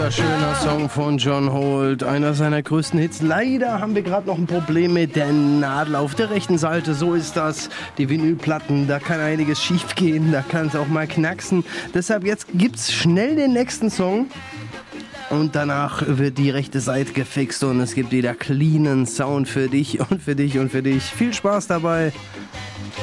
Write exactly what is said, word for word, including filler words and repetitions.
wunderschöner Song von John Holt, einer seiner größten Hits. Leider haben wir gerade noch ein Problem mit der Nadel auf der rechten Seite. So ist das. Die Vinylplatten, da kann einiges schief gehen, da kann es auch mal knacksen. Deshalb jetzt gibt's schnell den nächsten Song. Und danach wird die rechte Seite gefixt und es gibt wieder cleanen Sound für dich und für dich und für dich. Viel Spaß dabei.